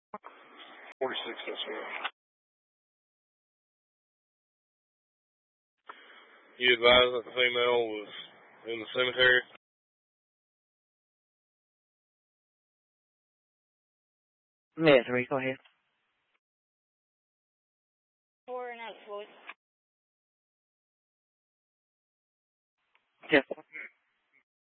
46, yes, sir. You advised that the female was in the cemetery? Yeah, 3, go ahead. 4 and out, Floyd. Yes.